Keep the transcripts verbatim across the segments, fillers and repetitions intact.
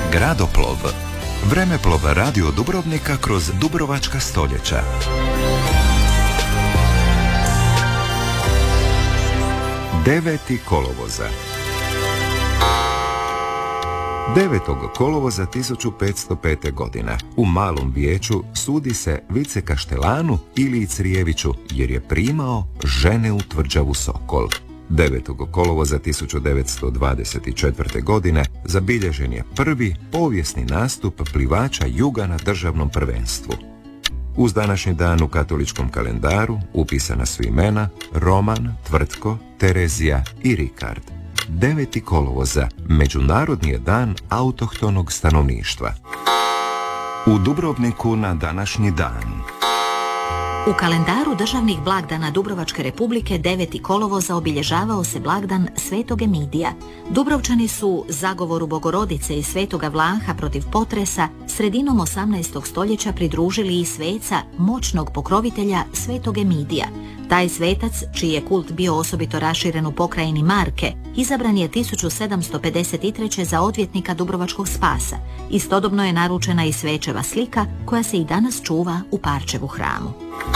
Gradoplov. Vremeplov radio Dubrovnika kroz dubrovačka stoljeća. Deveti kolovoza. devetog kolovoza tisuću petsto pete. godine u Malom vijeću sudi se Vice Kaštelanu Iliji Crijeviću jer je primao žene u tvrđavu Sokol. devetog kolovoza tisuću devetsto dvadeset četvrte. godine zabilježen je prvi povijesni nastup plivača juga na državnom prvenstvu. Uz današnji dan u katoličkom kalendaru upisana su imena Roman, Tvrtko, Terezija i Rikard. deveti kolovoza Međunarodni je dan autohtonog stanovništva. U Dubrovniku na današnji dan. U kalendaru državnih blagdana Dubrovačke republike deveti kolovoza obilježavao se blagdan Svetog Emidija. Dubrovčani su zagovoru Bogorodice i Svetoga Vlaha protiv potresa sredinom osamnaestog stoljeća pridružili i sveca moćnog pokrovitelja Svetog Emidija. Taj svetac, čiji je kult bio osobito raširen u pokrajini Marke, izabran je tisuću sedamsto pedeset treće. za odvjetnika Dubrovačkog spasa. Istodobno je naručena i svečeva slika koja se i danas čuva u Parčevu hramu.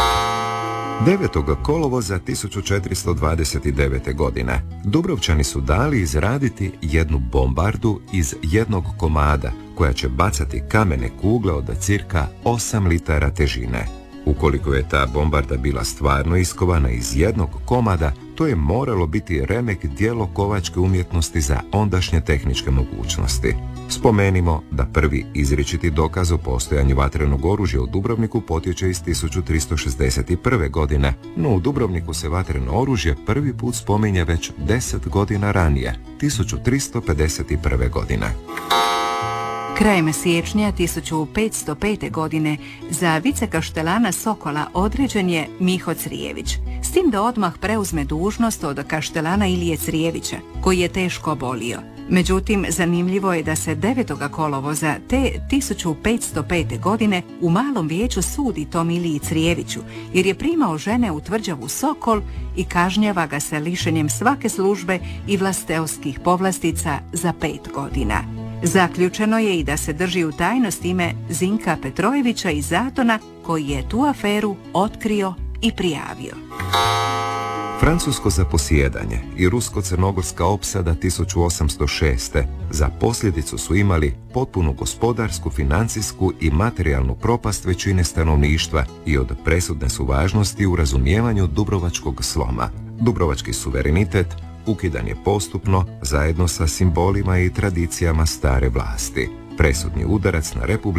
devetog kolovoza tisuću četiristo dvadeset devete. godine Dubrovčani su dali izraditi jednu bombardu iz jednog komada koja će bacati kamene kugle od cirka osam litara težine. Ukoliko je ta bombarda bila stvarno iskovana iz jednog komada, to je moralo biti remek djelo kovačke umjetnosti za ondašnje tehničke mogućnosti. Spomenimo da prvi izričiti dokaz o postojanju vatrenog oružja u Dubrovniku potječe iz tisuću tristo šezdeset prve. godine, no u Dubrovniku se vatreno oružje prvi put spominje već deset godina ranije, tisuću tristo pedeset prve. godine. Krajem siječnja tisuću petsto pete. godine za vicekaštelana Sokola određen je Miho Crijević, s tim da odmah preuzme dužnost od kaštelana Ilije Crijevića, koji je teško obolio. Međutim, zanimljivo je da se devetog kolovoza te tisuću petsto pete. godine u Malom vijeću sudi tom Iliji Crijeviću, jer je primao žene u tvrđavu Sokol i kažnjava ga se lišenjem svake službe i vlasteoskih povlastica za pet godina. Zaključeno je i da se drži u tajnosti ime Zinka Petrojevića iz Zatona, koji je tu aferu otkrio i prijavio. Francusko zaposjedanje i rusko-crnogorska opsada tisuću osamsto šeste. za posljedicu su imali potpunu gospodarsku, financijsku i materijalnu propast većine stanovništva i od presudne su važnosti u razumijevanju dubrovačkog sloma. Dubrovački suverenitet ukidan je postupno zajedno sa simbolima i tradicijama stare vlasti. Presudni udarac na Republiku